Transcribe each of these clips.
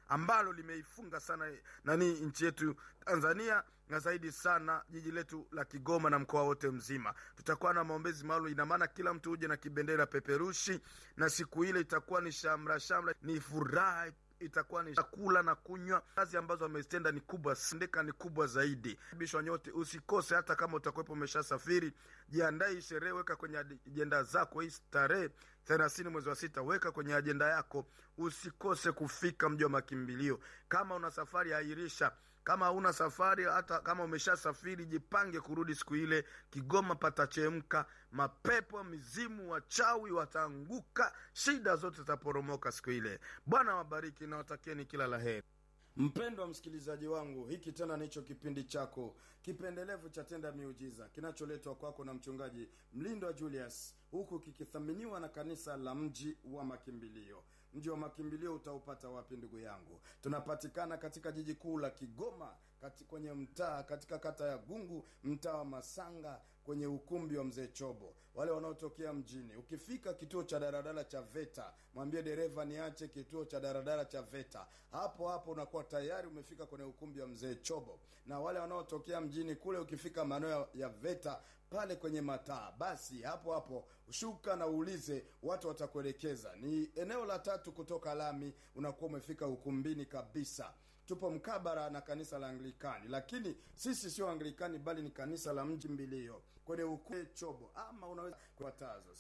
ambalo limeifunga sana nchi yetu Tanzania, na zaidi sana jiji letu la Kigoma na mkoa wote mzima. Tutakuwa na maombezi maalum, ina maana kila mtu uje na kibendera peperushi, na siku ile itakuwa ni shamra shamra, ni furaha, itakuwa ni chakula na kunywa. Kazi ambazo wamezitenda ni kubwa, sindika ni kubwa zaidi. Bishwa nyote usikose, hata kama utakuwepo umeshasafiri, jiandae sherehe, weka kwenye ajenda zako hii tarehe 30 mwezi wa 6, weka kwenye ajenda yako, usikose kufika mji wa makimbilio. Kama una safari airisha, kama hauna safari, hata kama umeshasafiri, jipange kurudi siku ile. Kigoma patachemka, mapepo, mizimu, wachawi wataanguka, shida zote zitaporomoka siku ile. Bwana wabariki na watakieni kila laheri. Mpendwa msikilizaji wangu, hiki tena nicho kipindi chako kipendelevu cha Tenda Miujiza, kinacholetwa kwako na mchungaji Mlindwa Julius, huku kikithaminiwa na kanisa la Mji wa Makimbilio. Mji wa Makimbilio utaupata wapi ndugu yangu? Tunapatikana katika jiji kuu la Kigoma, kwenye mtaa, katika kata ya Gungu, mtaa wa Masanga, kwenye ukumbi wa Mzee Chobo. Wale wanaotokea mjini, ukifika kituo cha daradara cha VETA, mwambie dereva niache kituo cha daradara cha VETA. Hapo hapo unakuwa tayari umefika kwenye ukumbi wa Mzee Chobo. Na wale wanaotokea mjini kule, ukifika maeneo ya VETA pale kwenye mataa, basi hapo hapo shuka na uulize, watu watakuelekeza. Ni eneo la 3 kutoka lami, unakuwa umefika ukumbini kabisa. Tupo mkabara na kanisa la Anglikani, lakini sisi sio Anglikani bali ni kanisa la Mji Mbilio kwenye ukumbi Chobo. Ama unaweza kuwatazo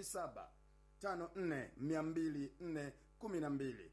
0754204212,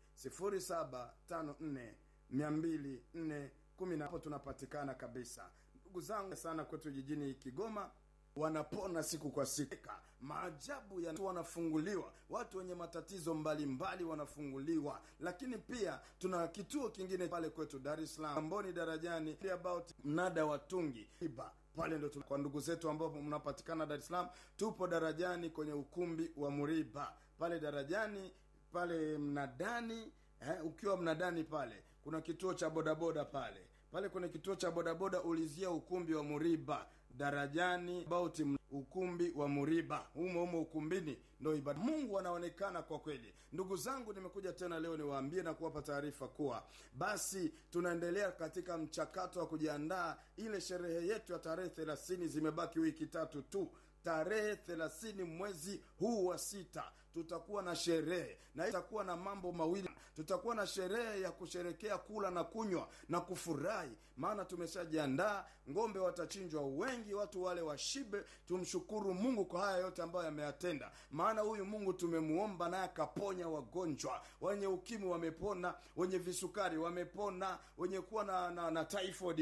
0754204212. Hapo tunapatikana kabisa. Ndugu zangu sana kwetu jijini Kigoma, wanapona siku kwa siku. Maajabu ya wanafunguliwa, watu wenye matatizo mbalimbali wanafunguliwa. Lakini pia tuna kituo kingine pale kwetu Dar es Salaam, Amboni Darajani, about mnada wa Tungi pale ndo kwa ndugu zetu ambao mnapatikana Dar es Salaam. Tupo Darajani kwenye ukumbi wa Muriba pale Darajani, pale mnadani. Ukiwa mnadani pale kuna kituo cha bodaboda pale kwenye kituo cha bodaboda ulizia ukumbi wa Muriba Darajani, about ukumbi wa Muriba. Humo ukumbini ndio ibada. Mungu anaonekana kwa kweli. Ndugu zangu, nimekuja tena leo niwaambie na kuwapa taarifa kuwa basi tunaendelea katika mchakato wa kujiandaa ile sherehe yetu ya tarehe 30. Zimebaki wiki 3 tu. Tarehe 30 mwezi huu wa 6 tutakuwa na sherehe, na itakuwa na mambo mawili. Tutakuwa na sherehe ya kusherekea, kula na kunywa na kufurahi, maana tumeshajiandaa. Ngombe watachinjwa wengi, watu wale washibe, tumshukuru Mungu kwa haya yote ambayo yameyatenda. Maana huyu Mungu tumemuomba naye akaponya wagonjwa. Wenye ukimwi wamepona, wenye visukari wamepona, wenye kuwa na typhoid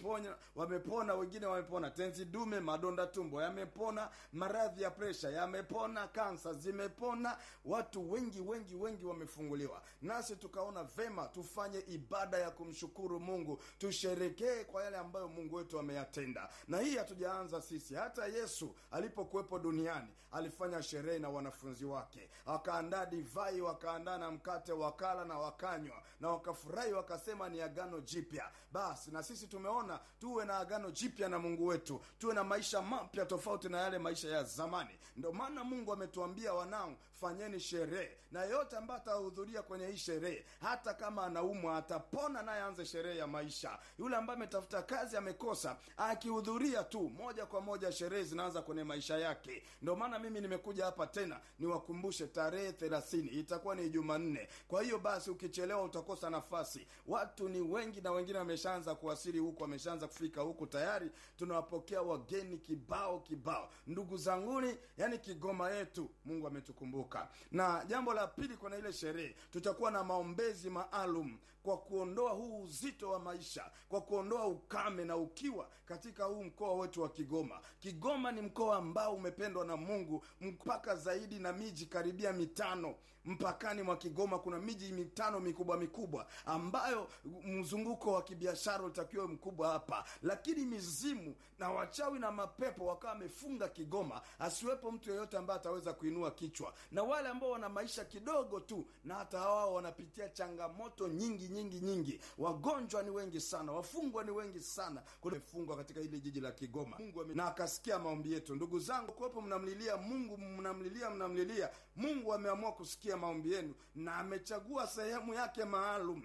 wamepona, wengine wamepona tenzi dume, madonda tumbo yamepona, maradhi ya presha yamepona, kansa zimepona. Watu wengi wamefunguliwa. Nasi tukaona vema tufanye ibada ya kumshukuru Mungu, tusherekee kwa yale ambayo Mungu wetu ameyatenda. Na hii hatujaanza sisi, hata Yesu alipokuwepo duniani alifanya sherehe na wanafunzi wake, wakaandaa divai, wakaandaa na mkate, wakala na wakanywa na wakafurahi, wakasema ni agano jipya. Basi na sisi tumeona tuwe na agano jipya na Mungu wetu, tuwe na maisha mapya tofauti na yale maisha ya zamani. Ndio maana Mungu ametuambia, wanangu, fanyeni sherehe, na yote ambaye atahudhuria kwenye hii sherehe, hata kama anaumwa atapona, naye aanze sherehe ya maisha. Yule ambaye ametafuta kazi amekosa, akihudhuria tu moja kwa moja sherehe zinaanza kwenye maisha yake. Ndio maana mimi nimekuja hapa tena niwakumbushe, tarehe 30 itakuwa ni Jumanne. Kwa hiyo basi ukichelewa utakosa nafasi. Watu ni wengi na wengine wameshaanza kuwasili huku, wameshaanza kufika huku tayari. Tunawapokea wageni kibao. Ndugu zanguni, yani Kigoma yetu Mungu ametukumbuka. Na jambo la pili, kwenye ile sherehe tutakuwa na maombezi maalum kwa kuondoa huu uzito wa maisha, kwa kuondoa ukame na ukiwa katika huu mkoa wetu wa Kigoma. Kigoma ni mkoa ambao umependwa na Mungu, mpaka zaidi na miji karibia 5. Mpakani mwa Kigoma kuna miji 5 mikubwa ambayo mzunguko wa kibiashara utakiwa mkubwa hapa. Lakini mizimu na wachawi na mapepo wakawa wamefunga Kigoma, asiwepo mtu yeyote ambaye ataweza kuinua kichwa. Na wale ambao wana maisha kidogo tu, na hata hao wanapitia changamoto nyingi. Wagonjwa ni wengi sana, wafungwa ni wengi sana. Kuna fungwa katika hili jiji la Kigoma. Mungu na akasikia maombi yetu. Ndugu zangu, kwapo mnamlilia Mungu, mnamlilia. Mungu ameamua kusikia maombi yenu na amechagua sehemu yake maalum